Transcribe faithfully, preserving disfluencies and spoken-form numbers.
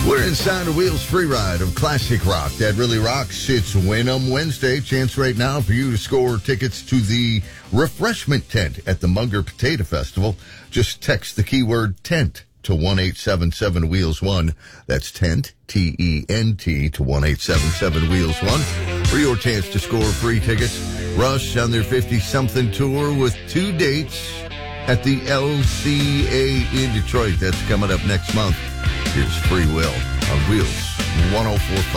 We're inside a Wheels free ride of classic rock that really rocks. It's Win 'em Wednesday. Chance right now for you to score tickets to the refreshment tent at the Munger Potato Festival. Just text the keyword tent to one eight seven seven wheels one. That's tent, T E N T, to one eight seven seven wheels one for your chance to score free tickets. Rush on their fifty-something tour with two dates at the L C A in Detroit. That's coming up next month. Here's Free Will on Wheels one oh four point five.